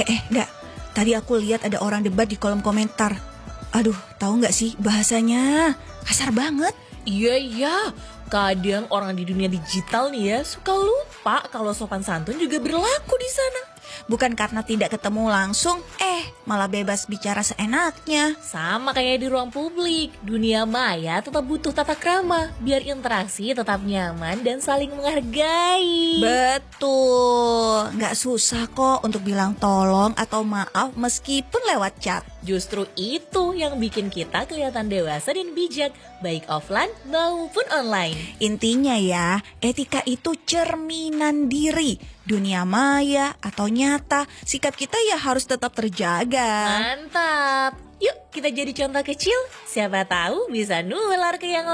Enggak. Tadi aku lihat ada orang debat di kolom komentar. Aduh, tahu nggak sih bahasanya kasar banget. Iya. Kadang orang di dunia digital nih ya suka lupa kalau sopan santun juga berlaku di sana. Bukan karena tidak ketemu langsung, malah bebas bicara seenaknya. Sama kayak di ruang publik, dunia maya tetap butuh tata krama biar interaksi tetap nyaman dan saling menghargai. Betul, nggak susah kok untuk bilang tolong atau maaf meskipun lewat chat. Justru itu yang bikin kita kelihatan dewasa dan bijak, baik offline maupun online. Intinya ya, etika itu cerminan diri. Dunia maya atau nyata, sikap kita ya harus tetap terjaga. Mantap. Yuk kita jadi contoh kecil, siapa tahu bisa nular ke yang